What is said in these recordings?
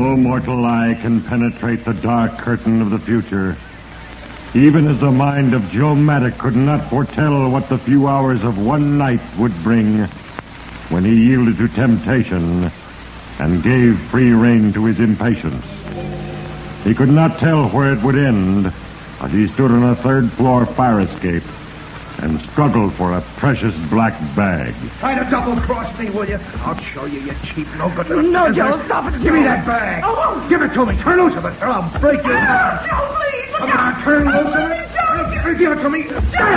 No mortal eye can penetrate the dark curtain of the future. Even as the mind of Joe Maddox could not foretell what the few hours of one night would bring when he yielded to temptation and gave free rein to his impatience. He could not tell where it would end as he stood on a third-floor fire escape and struggled for a precious black bag. Try to double-cross me, will you? I'll show you, you cheap, no-good little... No, Joe, stop it, Give me that bag. Oh. Give it to me. Turn loose of it, or I'll break your... Oh, Joe, please. Come on, turn loose of it. Give it to me.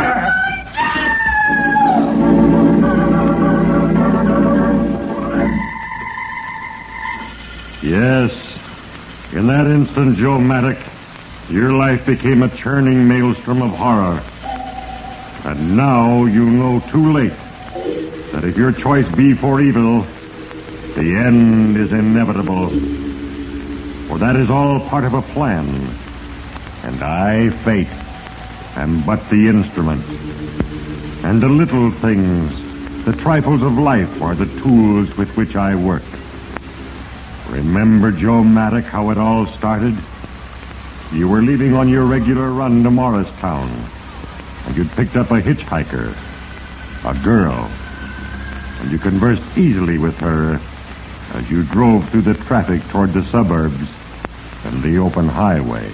Yes, in that instant, Joe Maddox, your life became a churning maelstrom of horror. And now you know too late that if your choice be for evil, the end is inevitable. For that is all part of a plan. And I, fate, am but the instrument. And the little things, the trifles of life, are the tools with which I work. Remember, Joe Maddox, how it all started? You were leaving on your regular run to Morristown, and you'd picked up a hitchhiker, a girl, and you conversed easily with her as you drove through the traffic toward the suburbs and the open highway.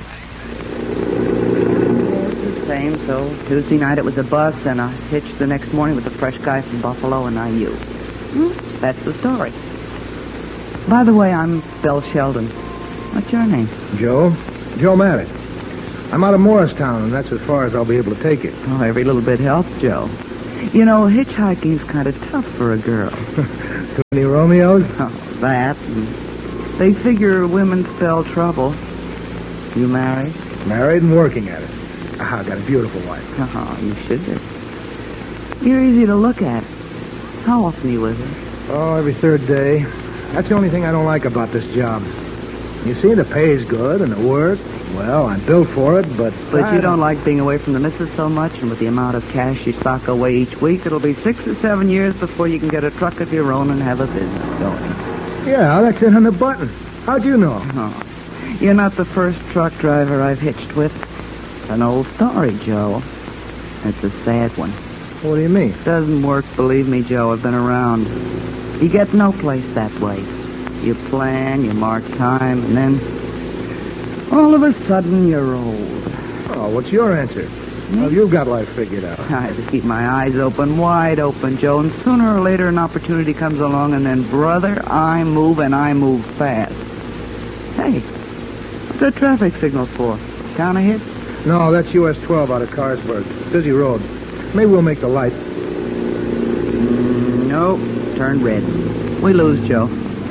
The same, so Tuesday night it was a bus and a hitch the next morning with a fresh guy from Buffalo and IU. That's the story. By the way, I'm Belle Sheldon. What's your name? Joe Maddox. I'm out of Morristown, and that's as far as I'll be able to take it. Oh, every little bit helps, Joe. You know, hitchhiking's kind of tough for a girl. Too many Romeos? Oh, that. They figure women spell trouble. You married? Married and working at it. I've got a beautiful wife. Oh, you should be. You're easy to look at. How often are you with her? Oh, every third day. That's the only thing I don't like about this job. You see, the pay's good and the work, well, I'm built for it, but... But you don't like being away from the missus so much, and with the amount of cash you sock away each week, it'll be 6 or 7 years before you can get a truck of your own and have a business going. Yeah, that's it on the button. How'd you know? Oh, you're not the first truck driver I've hitched with. It's an old story, Joe. It's a sad one. What do you mean? Doesn't work, believe me, Joe. I've been around. You get no place that way. You plan, you mark time, and then all of a sudden you're old. Oh, what's your answer? Well, you've got life figured out. I have to keep my eyes open, wide open, Joe, and sooner or later an opportunity comes along, and then, brother, I move, and I move fast. Hey, what's that traffic signal for? Count a hit? No, that's US 12 out of Carlsberg. Busy road. Maybe we'll make the light. Nope. Turned red. We lose, Joe.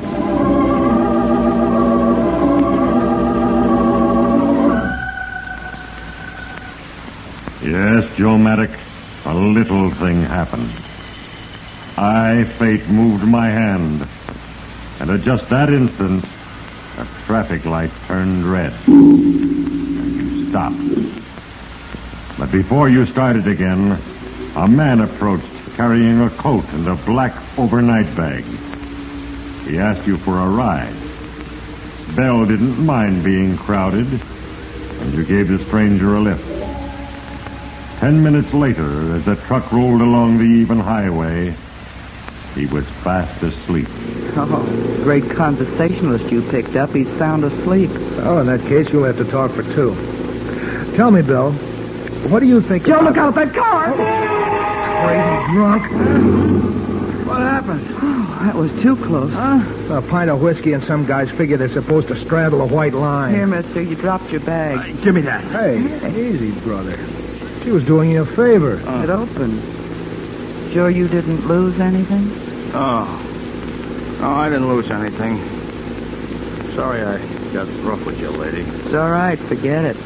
Yes, Joe Maddox, a little thing happened. I, fate, moved my hand, and at just that instant, a traffic light turned red. And you stopped. But before you started again, a man approached carrying a coat and a black overnight bag. He asked you for a ride. Belle didn't mind being crowded, and you gave the stranger a lift. 10 minutes later, as the truck rolled along the even highway, he was fast asleep. Oh, great conversationalist you picked up. He's sound asleep. Oh, in that case, you'll have to talk for two. Tell me, Bill, what do you think... Joe, look out, that car! Crazy drunk. What happened? Oh, that was too close. A pint of whiskey and some guys figure they're supposed to straddle a white line. Here, mister, you dropped your bag. Give me that. Hey, easy, brother. She was doing you a favor. It opened. Sure you didn't lose anything? Oh, I didn't lose anything. Sorry I got rough with you, lady. It's all right. Forget it.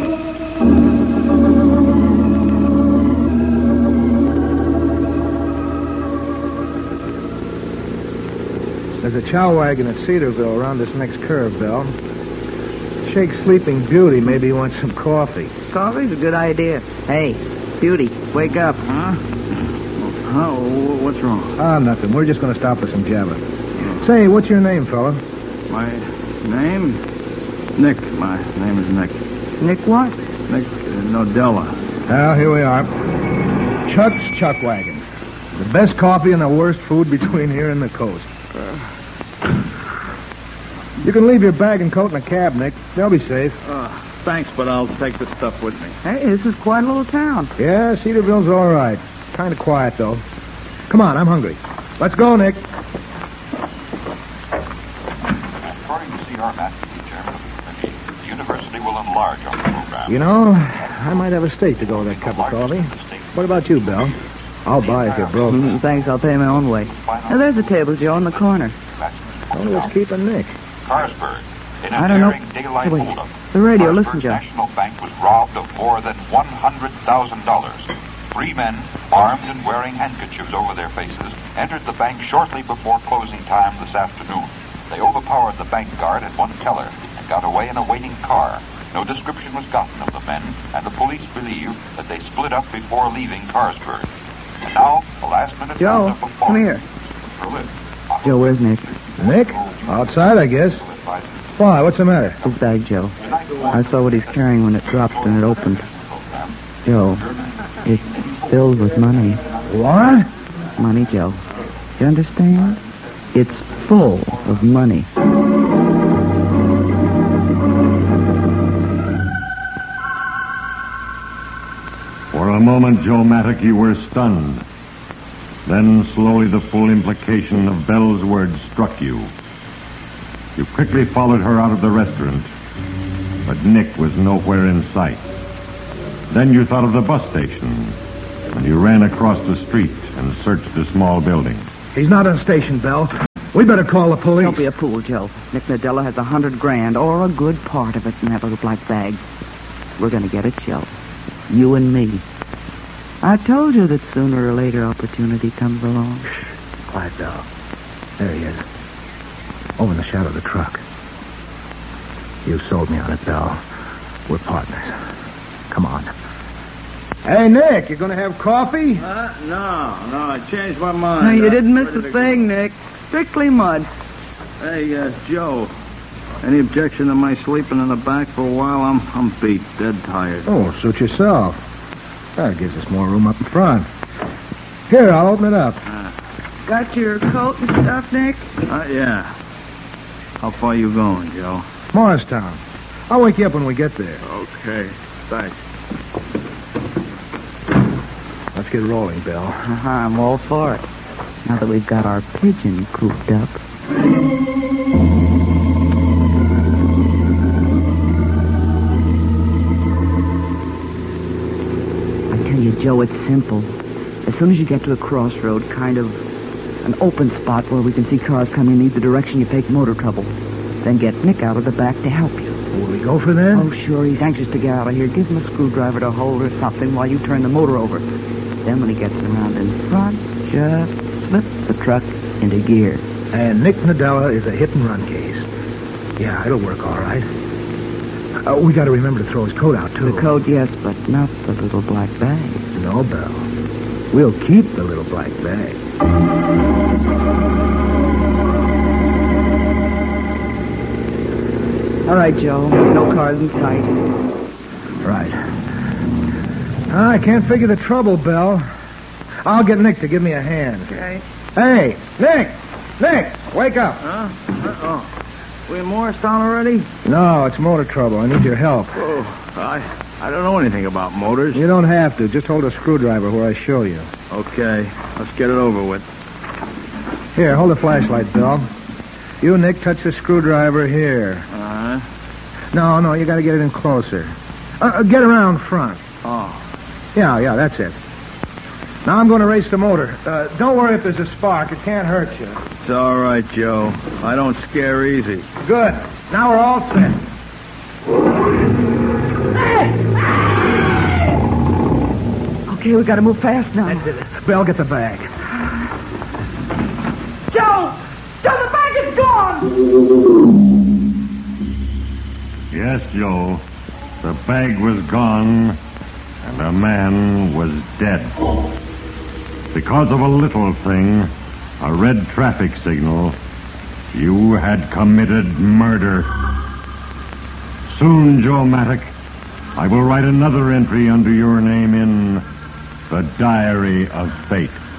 There's a chow wagon at Cedarville around this next curve, Belle. Shake's Sleeping Beauty maybe wants some coffee. Coffee's a good idea. Hey, Beauty, wake up. Huh? Oh, what's wrong? Nothing. We're just going to stop for some java. Say, what's your name, fella? Name? Nick. My name is Nick. Nick what? Nick Nodella. Well, here we are. Chuck's Chuck Wagon. The best coffee and the worst food between here and the coast. You can leave your bag and coat in the cab, Nick. They'll be safe. Thanks, but I'll take the stuff with me. Hey, this is quite a little town. Yeah, Cedarville's all right. Kind of quiet, though. Come on, I'm hungry. Let's go, Nick. According to C.R. Matthews, chairman of the committee, the university will enlarge on the program. You know, I might have a steak to go with that cup of coffee. What about you, Bill? I'll buy if you're broke. Thanks, I'll pay my own way. Now, there's a table, Joe, in the corner. Only what's keeping Nick. Carsburg, in I a don't know. daring daylight Wait. holdup. The radio, Carsburg listen, Joe. National Bank was robbed of more than $100,000. 3 men, armed and wearing handkerchiefs over their faces, entered the bank shortly before closing time this afternoon. They overpowered the bank guard at one teller and got away in a waiting car. No description was gotten of the men, and the police believe that they split up before leaving Carsburg. And now, the last-minute Joe, roundup of come here. Berlin. Joe, where's Nick? Nick? Outside, I guess. Why? What's the matter? His bag, Joe. I saw what he's carrying when it dropped and it opened. Joe, it's filled with money. What? Money, Joe. You understand? It's full of money. For a moment, Joe Mattock, you were stunned. Then slowly the full implication of Belle's words struck you. You quickly followed her out of the restaurant, but Nick was nowhere in sight. Then you thought of the bus station, and you ran across the street and searched the small building. He's not on station, Bell. We better call the police. Don't be a fool, Joe. Nick Nadella has $100,000, or a good part of it, in that little black bag. We're going to get it, Joe. You and me. I told you that sooner or later opportunity comes along. Quiet, Bell. There he is. Over in the shadow of the truck. You sold me on it, Bell. We're partners. Come on. Hey, Nick, you going to have coffee? No, I changed my mind. No, you didn't miss Ready a to thing, Nick. Strictly mud. go. Hey, Joe. Any objection to my sleeping in the back for a while? I'm beat, dead tired. Oh, suit yourself. That gives us more room up in front. Here, I'll open it up. Got your coat and stuff, Nick? Yeah. How far you going, Joe? Morristown. I'll wake you up when we get there. Okay, thanks. Let's get rolling, Bill. I'm all for it. Now that we've got our pigeon cooped up. I tell you, Joe, it's simple. As soon as you get to a crossroad, kind of an open spot where we can see cars coming in either direction, you take motor trouble. Then get Nick out of the back to help you. Will we go for that? Oh, sure, he's anxious to get out of here. Give him a screwdriver to hold or something while you turn the motor over. Then when he gets around in front, just slip the truck into gear. And Nick Nadella is a hit-and-run case. Yeah, it'll work all right. We got to remember to throw his coat out, too. The coat, yes, but not the little black bag. No, Bell. We'll keep the little black bag. All right, Joe. No cars in sight. Right. I can't figure the trouble, Bell. I'll get Nick to give me a hand. Okay. Hey, Nick! Nick, wake up. Huh? Uh-oh. We in Morristown already? No, it's motor trouble. I need your help. Oh, I don't know anything about motors. You don't have to. Just hold a screwdriver where I show you. Okay, let's get it over with. Here, hold the flashlight, Bill. You, Nick, touch the screwdriver here. Uh-huh. No, you got to get it in closer. Get around front. Oh. Yeah, that's it. Now I'm going to race the motor. Don't worry if there's a spark. It can't hurt you. It's all right, Joe. I don't scare easy. Good. Now we're all set. Okay, we got to move fast now. Bell, get the bag. Joe, the bag is gone! Yes, Joe. The bag was gone, and the man was dead. Because of a little thing, a red traffic signal, You had committed murder. Soon, Joe Mattock, I will write another entry under your name in the Diary of Fate.